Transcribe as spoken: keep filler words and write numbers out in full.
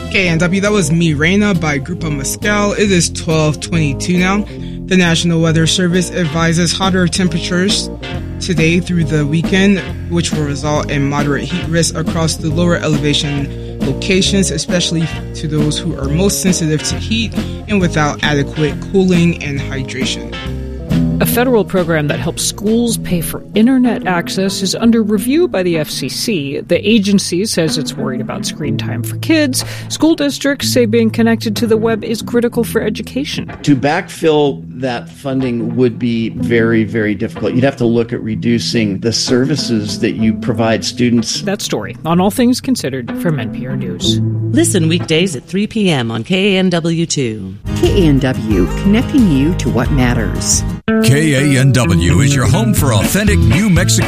K N W, that was Mi Reina by Grupo Mezcal. It is twelve twenty-two now. The National Weather Service advises hotter temperatures today through the weekend, which will result in moderate heat risk across the lower elevation locations, especially to those who are most sensitive to heat and without adequate cooling and hydration. A federal program that helps schools pay for internet access is under review by the F C C. The agency says it's worried about screen time for kids. School districts say being connected to the web is critical for education. To backfill that funding would be very, very difficult. You'd have to look at reducing the services that you provide students. That story on All Things Considered from N P R News. Listen weekdays at three p.m. on K A N W two. K A N W, connecting you to what matters. K A N W is your home for authentic New Mexico